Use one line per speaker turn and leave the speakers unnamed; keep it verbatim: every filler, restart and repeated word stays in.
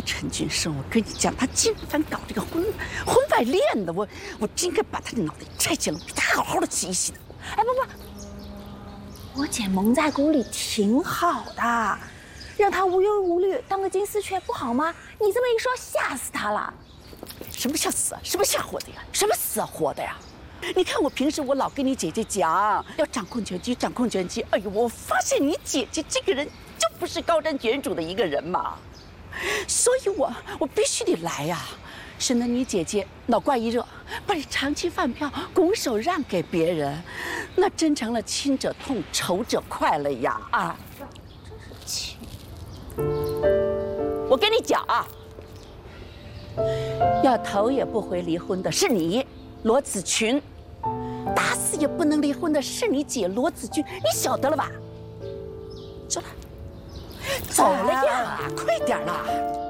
陈俊生，我跟你讲，他竟然搞这个婚婚外恋的，我我真该把他的脑袋拆下来，给他好好的洗一洗的。
哎，不不，我姐蒙在鼓里挺好的，让他无忧无虑当个金丝雀不好吗？你这么一说，吓死他了。
什么叫死啊？什么吓活的呀？什么死啊活的呀？你看我平时我老跟你姐姐讲要掌控全局，掌控全局。哎呦，我发现你姐姐这个人就不是高瞻远瞩的一个人嘛，所以我我必须得来呀、啊，省得你姐姐脑瓜一热，把你长期饭票拱手让给别人，那真成了亲者痛，仇者快了呀！啊，
真是气！
我跟你讲啊，要头也不回离婚的是你，罗子群。打死也不能离婚的是你姐罗子君，你晓得了吧？走了，走了呀，快点啦！